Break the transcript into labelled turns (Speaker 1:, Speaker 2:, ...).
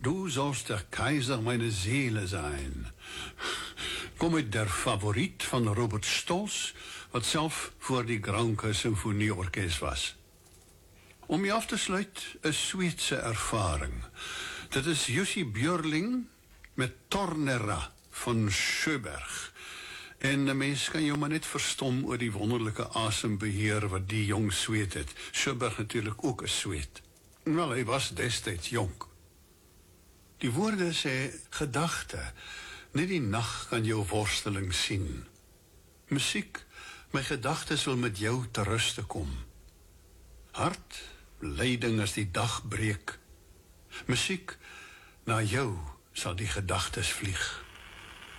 Speaker 1: Du sollst der Kaiser meine Seele sein. Kom uit der favoriet van Robert Stolz, wat zelf voor die Granke Symfonieorkest was. Om je af te sluiten, een Zweedse ervaring. Dat is Jussi Björling met Tornera van Sjöberg. En de mens kan jou maar net verstom oor die wonderlijke asembeheer wat die jong Zweed het. Sjöberg natuurlijk ook een Zweed. Wel, hij was destijds jong. Die woorde sê, gedagte, net die nacht kan jou worsteling sien. Musiek, my gedagtes wil met jou te ruste kom. Hart, leiding as die dag breek. Musiek, na jou sal die gedagtes vlieg.